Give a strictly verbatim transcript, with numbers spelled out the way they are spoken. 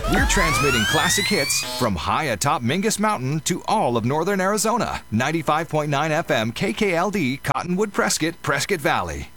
We're transmitting classic hits from high atop Mingus Mountain to all of northern Arizona. ninety-five point nine F M K K L D, Cottonwood, Prescott, Prescott Valley.